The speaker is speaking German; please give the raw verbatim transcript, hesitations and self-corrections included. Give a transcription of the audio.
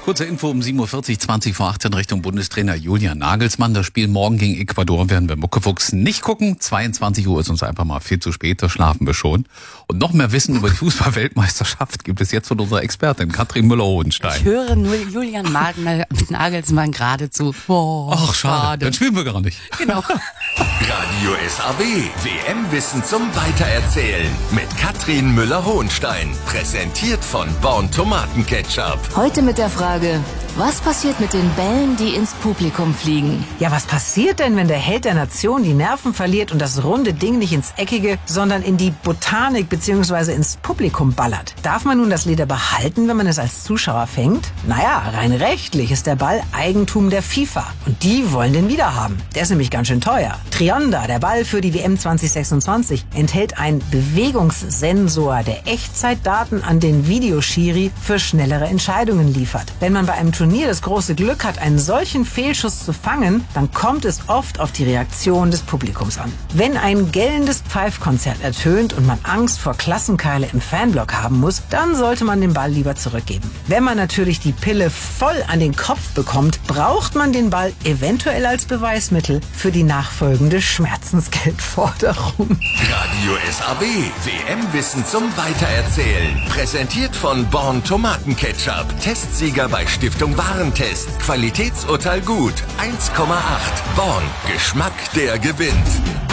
Kurze Info um sieben Uhr vierzig, zwanzig vor achtzehn Richtung Bundestrainer Julian Nagelsmann. Das Spiel morgen gegen Ecuador werden wir Muckefuchs nicht gucken. zweiundzwanzig Uhr ist uns einfach mal viel zu spät, da schlafen wir schon. Und noch mehr Wissen über die Fußball-Weltmeisterschaft gibt es jetzt von unserer Expertin Katrin Müller-Hohenstein. Ich höre nur Julian Nagelsmann geradezu. Oh, Ach, schade. schade. Dann spielen wir gar nicht. Genau. Radio S A W, W M-Wissen zum Weitererzählen mit Katrin Müller-Hohenstein. Präsentiert von Born Tomatenketchup. Heute mit der Frage, was passiert mit den Bällen, die ins Publikum fliegen? Ja, was passiert denn, wenn der Held der Nation die Nerven verliert und das runde Ding nicht ins Eckige, sondern in die Botanik bzw. ins Publikum ballert? Darf man nun das Leder behalten, wenn man es als Zuschauer fängt? Naja, rein rechtlich ist der Ball Eigentum der FIFA. Und die wollen den wiederhaben. Der ist nämlich ganz schön teuer. Trionda, der Ball für die W M zwanzig sechsundzwanzig, enthält einen Bewegungssensor, der Echtzeitdaten an den Videoschiri für schnellere Entscheidungen liefert. Wenn man bei einem Turnier das große Glück hat, einen solchen Fehlschuss zu fangen, dann kommt es oft auf die Reaktion des Publikums an. Wenn ein gellendes Pfeifkonzert ertönt und man Angst vor Klassenkeile im Fanblock haben muss, dann sollte man den Ball lieber zurückgeben. Wenn man natürlich die Pille voll an den Kopf bekommt, braucht man den Ball eventuell als Beweismittel für die nachfolgende Schmerzensgeldforderung. Radio S A W, W M-Wissen zum Weitererzählen. Präsentiert von Born Tomatenketchup. Testsieger bei Stiftung Warentest. Qualitätsurteil gut. eins Komma acht. Born. Geschmack, der gewinnt.